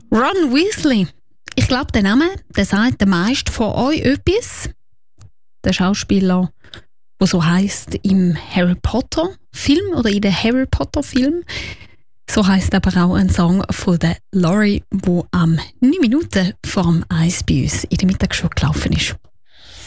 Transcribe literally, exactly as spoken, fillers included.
Ron Weasley. Ich glaube, der Name, der sagt den meisten von euch etwas. Der Schauspieler, der so heisst im Harry Potter Film oder in den Harry Potter Film. So heisst aber auch ein Song von der Laurie, der am neun Minuten vor dem eins bei uns in der Mittagsschule gelaufen ist.